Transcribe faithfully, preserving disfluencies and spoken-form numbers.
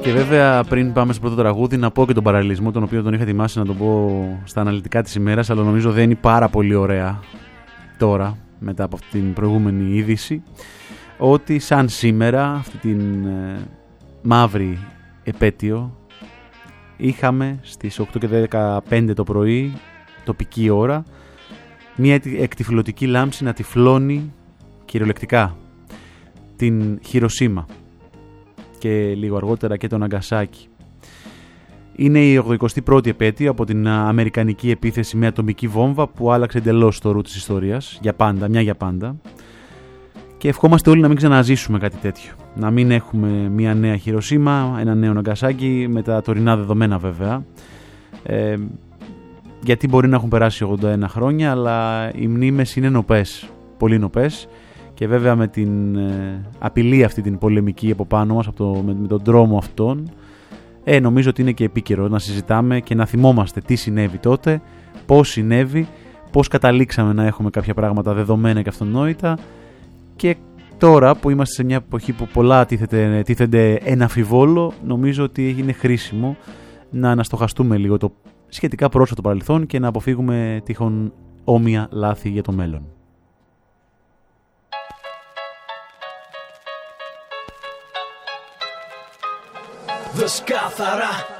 Και βέβαια πριν πάμε στο πρώτο τραγούδι να πω και τον παραλληλισμό, τον οποίο τον είχα ετοιμάσει να τον πω στα αναλυτικά της ημέρας, αλλά νομίζω δεν είναι πάρα πολύ ωραία τώρα μετά από αυτή την προηγούμενη είδηση, ότι σαν σήμερα αυτή την ε, μαύρη επέτειο είχαμε στις οκτώ και δεκαπέντε το πρωί τοπική ώρα μια εκτυφλωτική λάμψη να τυφλώνει κυριολεκτικά την Χιροσίμα και λίγο αργότερα και τον Ναγκασάκι. Είναι η ογδοηκοστή πρώτη επέτειο από την αμερικανική επίθεση με ατομική βόμβα που άλλαξε εντελώς το ρου της ιστορίας, για πάντα, μια για πάντα. Και ευχόμαστε όλοι να μην ξαναζήσουμε κάτι τέτοιο. Να μην έχουμε μια νέα Χιροσίμα, ένα νέο Ναγκασάκι, με τα τωρινά δεδομένα βέβαια. Ε, γιατί μπορεί να έχουν περάσει ογδόντα ένα χρόνια, αλλά οι μνήμες είναι νοπές, πολύ νοπές. Και βέβαια με την ε, απειλή αυτή την πολεμική από πάνω μας, από το, με, με τον δρόμο αυτόν, ε, νομίζω ότι είναι και επίκαιρο να συζητάμε και να θυμόμαστε τι συνέβη τότε, πώς συνέβη, πώς καταλήξαμε να έχουμε κάποια πράγματα δεδομένα και αυτονόητα, και τώρα που είμαστε σε μια εποχή που πολλά τίθεται, τίθενται ένα αμφιβόλο, νομίζω ότι είναι χρήσιμο να αναστοχαστούμε λίγο το σχετικά πρόσφατο παρελθόν και να αποφύγουμε τυχόν όμοια λάθη για το μέλλον. Δες καθαρά